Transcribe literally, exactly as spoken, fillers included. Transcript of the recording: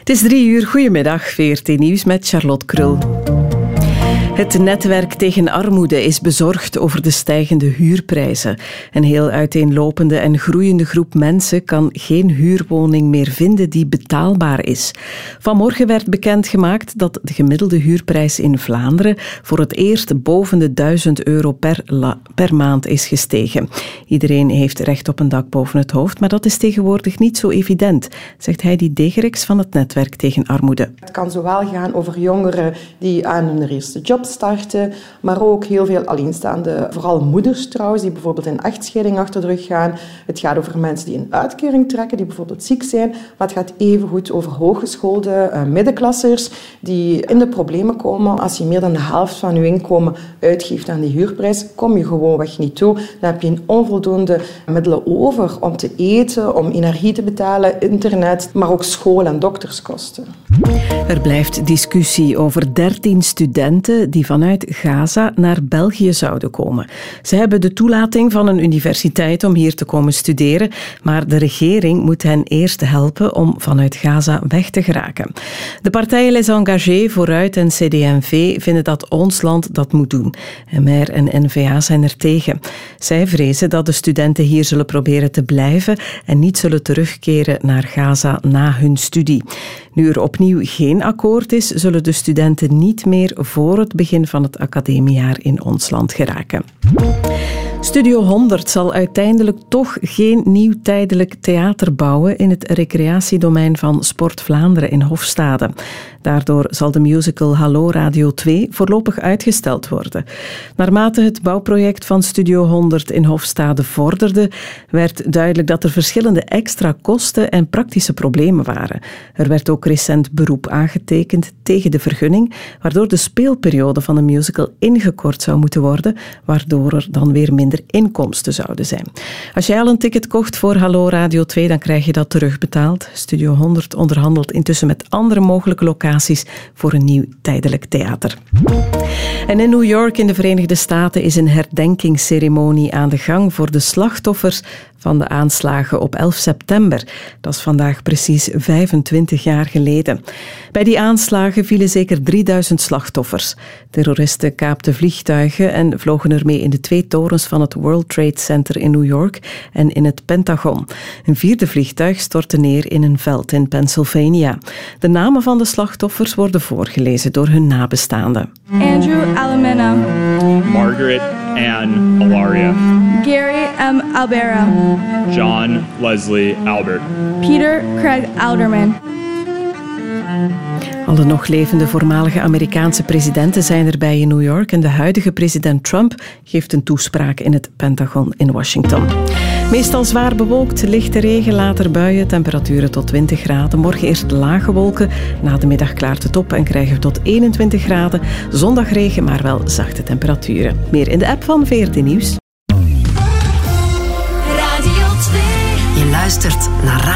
Het is drie uur. Goedemiddag, V R T Nieuws met Charlotte Krul. Het netwerk tegen armoede is bezorgd over de stijgende huurprijzen. Een heel uiteenlopende en groeiende groep mensen kan geen huurwoning meer vinden die betaalbaar is. Vanmorgen werd bekendgemaakt dat de gemiddelde huurprijs in Vlaanderen voor het eerst boven de duizend euro per, la, per maand is gestegen. Iedereen heeft recht op een dak boven het hoofd, maar dat is tegenwoordig niet zo evident, zegt Heidi Degericks van het netwerk tegen armoede. Het kan zowel gaan over jongeren die aan hun eerste job starten, maar ook heel veel alleenstaande, vooral moeders trouwens, die bijvoorbeeld een echtscheiding achter de rug gaan. Het gaat over mensen die een uitkering trekken, die bijvoorbeeld ziek zijn, maar het gaat evengoed over hooggeschoolde uh, middenklassers die in de problemen komen. Als je meer dan de helft van je inkomen uitgeeft aan die huurprijs, kom je gewoonweg niet toe. Dan heb je een onvoldoende middelen over om te eten, om energie te betalen, internet, maar ook school- en dokterskosten. Er blijft discussie over dertien studenten die vanuit Gaza naar België zouden komen. Ze hebben de toelating van een universiteit om hier te komen studeren, maar de regering moet hen eerst helpen om vanuit Gaza weg te geraken. De partijen Les Engagés, Vooruit en C D en V vinden dat ons land dat moet doen. M R en N V A zijn er tegen. Zij vrezen dat de studenten hier zullen proberen te blijven en niet zullen terugkeren naar Gaza na hun studie. Nu er opnieuw geen akkoord is, zullen de studenten niet meer voor het begin van het academiejaar in ons land geraken. Studio honderd zal uiteindelijk toch geen nieuw tijdelijk theater bouwen in het recreatiedomein van Sport Vlaanderen in Hofstade. Daardoor zal de musical Hallo Radio twee voorlopig uitgesteld worden. Naarmate het bouwproject van Studio honderd in Hofstade vorderde, werd duidelijk dat er verschillende extra kosten en praktische problemen waren. Er werd ook recent beroep aangetekend tegen de vergunning, waardoor de speelperiode van de musical ingekort zou moeten worden, waardoor er dan weer minder inkomsten zouden zijn. Als jij al een ticket kocht voor Hallo Radio twee, dan krijg je dat terugbetaald. Studio honderd onderhandelt intussen met andere mogelijke locaties voor een nieuw tijdelijk theater. En in New York in de Verenigde Staten is een herdenkingsceremonie aan de gang voor de slachtoffers van de aanslagen op elf september. Dat is vandaag precies vijfentwintig jaar geleden. Bij die aanslagen vielen zeker drieduizend slachtoffers. Terroristen kaapten vliegtuigen en vlogen ermee in de twee torens van het World Trade Center in New York en in het Pentagon. Een vierde vliegtuig stortte neer in een veld in Pennsylvania. De namen van de slachtoffers worden voorgelezen door hun nabestaanden. Andrew Alamena. Margaret Ann Alaria. Gary M. Albera. John Leslie Albert. Peter Craig Alderman. Alle nog levende voormalige Amerikaanse presidenten zijn erbij in New York en de huidige president Trump geeft een toespraak in het Pentagon in Washington. Meestal zwaar bewolkt, lichte regen, later buien, temperaturen tot twintig graden. Morgen eerst lage wolken, na de middag klaart het op en krijgen we tot eenentwintig graden. Zondag regen, maar wel zachte temperaturen. Meer in de app van V R T Nieuws. Radio twee. Je luistert naar Radio